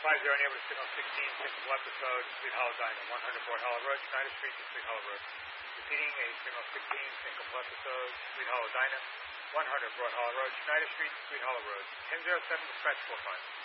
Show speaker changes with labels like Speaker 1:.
Speaker 1: neighbor, signal 16, typical episode, Sweet Hollow Diner, 100 Broad Hollow Road, Schneider Street to Sweet Hollow Road. Repeating a signal 16, typical episode, Sweet Hollow Diner, 100 Broad Hollow Road, Schneider Street to Sweet Hollow Road. 1007 dispatch 45.